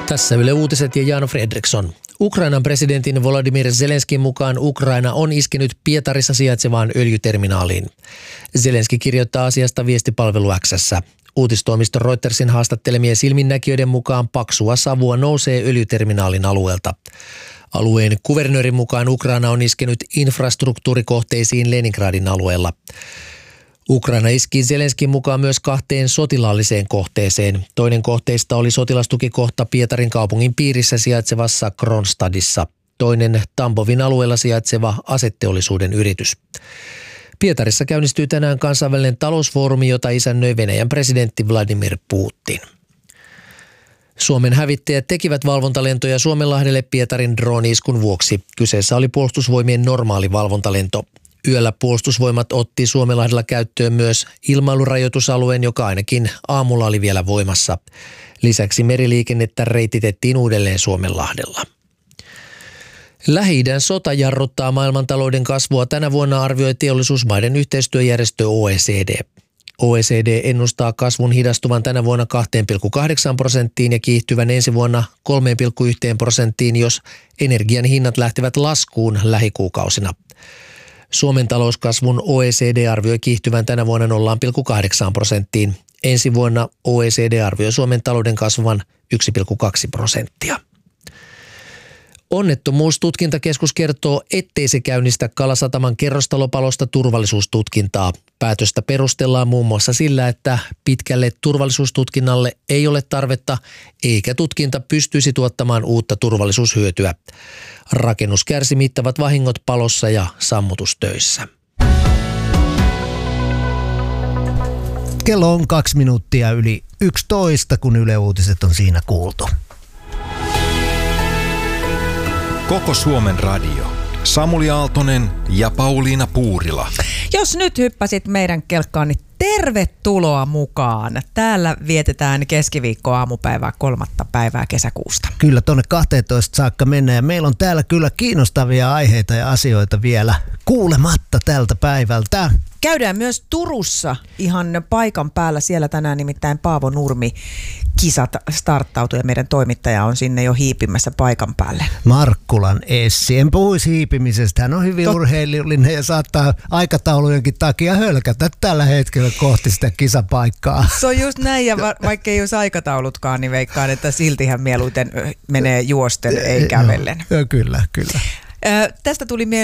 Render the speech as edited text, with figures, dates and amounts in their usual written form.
Tässä Yle Uutiset ja Jaano Fredriksson. Ukrainan presidentin Volodymyr Zelenskin mukaan Ukraina on iskenyt Pietarissa sijaitsevaan öljyterminaaliin. Zelenski kirjoittaa asiasta viestipalvelu X:ssä. Uutistoimisto Reutersin haastattelemien silminnäkijöiden mukaan paksua savua nousee öljyterminaalin alueelta. Alueen kuvernöörin mukaan Ukraina on iskenyt infrastruktuurikohteisiin Leningradin alueella. Ukraina iski Zelenskin mukaan myös 2 sotilaalliseen kohteeseen. Toinen kohteista oli sotilastukikohta Pietarin kaupungin piirissä sijaitsevassa Kronstadissa. Toinen Tambovin alueella sijaitseva aseteollisuuden yritys. Pietarissa käynnistyy tänään kansainvälinen talousfoorumi, jota isännöi Venäjän presidentti Vladimir Putin. Suomen hävittäjät tekivät valvontalentoja Suomenlahdelle Pietarin drooni-iskun vuoksi. Kyseessä oli puolustusvoimien normaali valvontalento. Yöllä puolustusvoimat otti Suomenlahdella käyttöön myös ilmailurajoitusalueen, joka ainakin aamulla oli vielä voimassa. Lisäksi meriliikennettä reititettiin uudelleen Suomenlahdella. Lähi-idän sota jarruttaa maailmantalouden kasvua. Tänä vuonna arvioi teollisuusmaiden yhteistyöjärjestö OECD. OECD ennustaa kasvun hidastuvan tänä vuonna 2,8% ja kiihtyvän ensi vuonna 3,1%, jos energian hinnat lähtevät laskuun lähikuukausina. Suomen talouskasvun OECD arvioi kiihtyvän tänä vuonna 0,8%. Ensi vuonna OECD arvioi Suomen talouden kasvavan 1,2%. Onnettomuustutkintakeskus kertoo, ettei se käynnistä Kalasataman kerrostalopalosta turvallisuustutkintaa. Päätöstä perustellaan muun muassa sillä, että pitkälle turvallisuustutkinnalle ei ole tarvetta, eikä tutkinta pystyisi tuottamaan uutta turvallisuushyötyä. Rakennus kärsi mittavat vahingot palossa ja sammutustöissä. Kello on 2 minuuttia yli 11, kun Yle Uutiset on siinä kuultu. Koko Suomen radio. Samuli Aaltonen ja Pauliina Puurila. Jos nyt hyppäsit meidän kelkkaan, niin tervetuloa mukaan. Täällä vietetään keskiviikko-aamupäivää 3. päivää kesäkuusta. Kyllä, tuonne 12 saakka mennään ja meillä on täällä kyllä kiinnostavia aiheita ja asioita vielä kuulematta tältä päivältä. Käydään myös Turussa ihan paikan päällä. Siellä tänään nimittäin Paavo Nurmi kisat starttautui ja meidän toimittaja on sinne jo hiipimässä paikan päälle. Markkulan Essi. En puhuisi hiipimisestä. Hän on hyvin urheilullinen ja saattaa aikataulujenkin takia hölkätä tällä hetkellä kohti sitä kisapaikkaa. Se on just näin ja vaikka ei olisi aikataulutkaan, niin veikkaan, että silti hän mieluiten menee juosten, ei kävellen. Kyllä. Tästä tuli